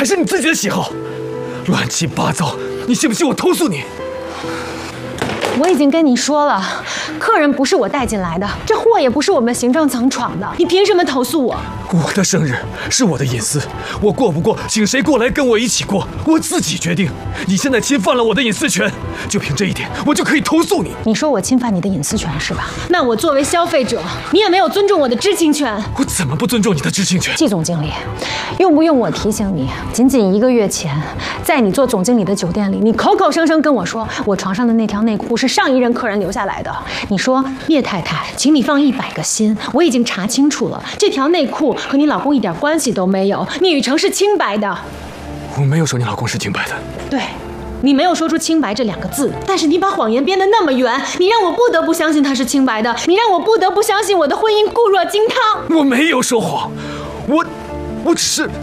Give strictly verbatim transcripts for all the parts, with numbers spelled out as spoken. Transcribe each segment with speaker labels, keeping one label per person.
Speaker 1: 还是你自己的喜好？乱七八糟！你信不信我投诉你？
Speaker 2: 我已经跟你说了，客人不是我带进来的，这货也不是我们行政层闯的，你凭什么投诉我？
Speaker 1: 我的生日是我的隐私，我过不过，请谁过来跟我一起过，我自己决定。你现在侵犯了我的隐私权，就凭这一点，我就可以投诉你。
Speaker 2: 你说我侵犯你的隐私权是吧？那我作为消费者，你也没有尊重我的知情权。
Speaker 1: 我怎么不尊重你的知情权？
Speaker 2: 季总经理，用不用我提醒你？仅仅一个月前，在你做总经理的酒店里，你口口声声跟我说，我床上的那条内裤是上一任客人留下来的。你说叶太太，请你放一百个心，我已经查清楚了，这条内裤和你老公一点关系都没有，聂雨成是清白的。
Speaker 1: 我没有说你老公是清白的。
Speaker 2: 对，你没有说出清白这两个字，但是你把谎言编得那么圆，你让我不得不相信他是清白的，你让我不得不相信我的婚姻固若金汤。
Speaker 1: 我没有说谎，我我只是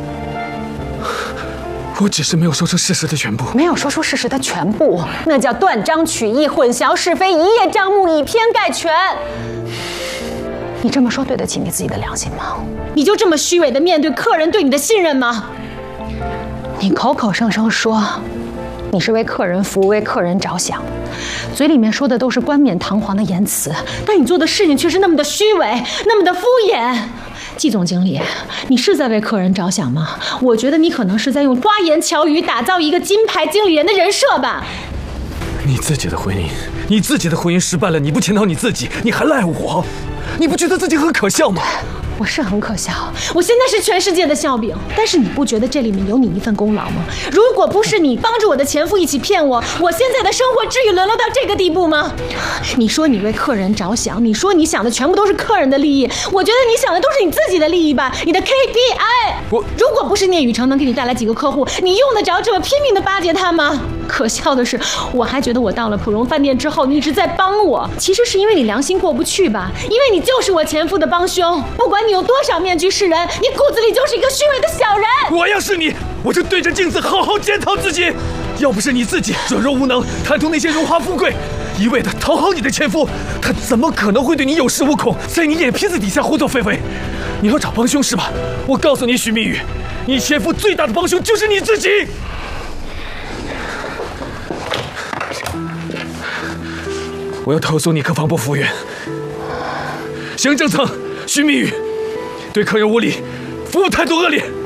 Speaker 1: 我只是没有说出事实的全部。
Speaker 2: 没有说出事实的全部，那叫断章取义、混淆是非、一叶障目、以偏概全。你这么说对得起你自己的良心吗？你就这么虚伪地面对客人对你的信任吗？你口口声声说你是为客人服务、为客人着想，嘴里面说的都是冠冕堂皇的言辞，但你做的事情却是那么的虚伪，那么的敷衍。季总经理，你是在为客人着想吗？我觉得你可能是在用花言巧语打造一个金牌经理人的人设吧。
Speaker 1: 你自己的婚姻，你自己的婚姻失败了，你不检讨你自己，你还赖我，你不觉得自己很可笑吗？
Speaker 2: 我是很可笑，我现在是全世界的笑柄，但是你不觉得这里面有你一份功劳吗？如果不是你帮着我的前夫一起骗我，我现在的生活至于沦落到这个地步吗？你说你为客人着想，你说你想的全部都是客人的利益，我觉得你想的都是你自己的利益吧，你的 K P I。
Speaker 1: 我
Speaker 2: 如果不是聂雨成能给你带来几个客户，你用得着这么拼命的巴结他吗？可笑的是，我还觉得我到了普荣饭店之后，你一直在帮我，其实是因为你良心过不去吧？因为你就是我前夫的帮凶，不管你有多少面具示人，你骨子里就是一个虚伪的小人。
Speaker 1: 我要是你，我就对着镜子好好检讨自己。要不是你自己软弱无能，贪图那些荣华富贵，一味的讨好你的前夫，他怎么可能会对你有恃无恐，在你眼皮子底下胡作非为？你要找帮凶是吧？我告诉你，许明宇，你前夫最大的帮凶就是你自己。我要投诉你客房部服务员，行政层许明宇对客人无礼，服务态度恶劣。